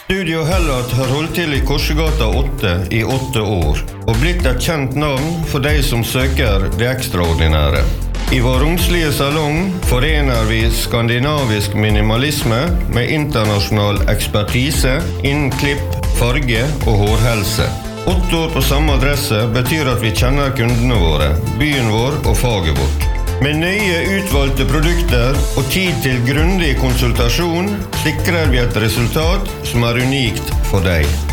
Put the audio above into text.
Studio Hellart har holdt til I Korsegata 8 I 8 år, og blitt et kjent navn for de som søker det ekstraordinære. I vår romslige salong forener vi skandinavisk minimalisme med internasjonal ekspertise innen klipp, farge og hårhelse. 8 år på samme adresse betyr at vi kjenner kundene våre, byen vår og faget vårt. Med nøye utvalgte produkter og tid til grundig konsultasjon sikrer vi et resultat som unikt for deg.